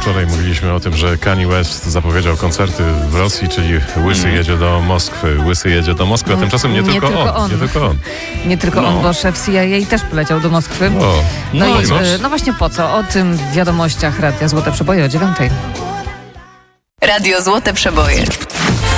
Wczoraj mówiliśmy o tym, że Kanye West zapowiedział koncerty w Rosji, czyli Łysy jedzie do Moskwy. Łysy jedzie do Moskwy, a tymczasem nie tylko on. Nie tylko on, bo szef CIA też poleciał do Moskwy. No właśnie po co? O tym w wiadomościach Radia Złote Przeboje o 9:00. Radio Złote Przeboje.